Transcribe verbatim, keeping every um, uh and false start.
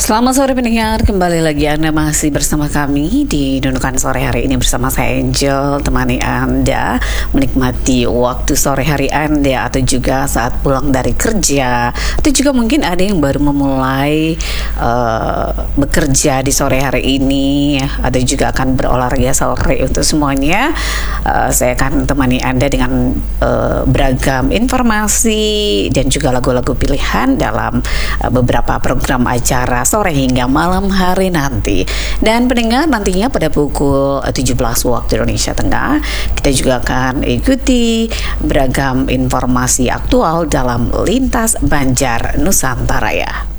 Selamat sore pendengar, kembali lagi Anda masih bersama kami di Nunukan Sore hari ini bersama saya Angel, temani Anda menikmati waktu sore hari Anda atau juga saat pulang dari kerja, atau juga mungkin ada yang baru memulai uh, bekerja di sore hari ini ya, atau juga akan berolahraga sore. Untuk semuanya uh, saya akan temani Anda dengan uh, beragam informasi dan juga lagu-lagu pilihan dalam uh, beberapa program acara sore hingga malam hari nanti. Dan pendengar, nantinya pada pukul tujuh belas waktu Indonesia Tengah kita juga akan ikuti beragam informasi aktual dalam Lintas Banjar Nusantara ya.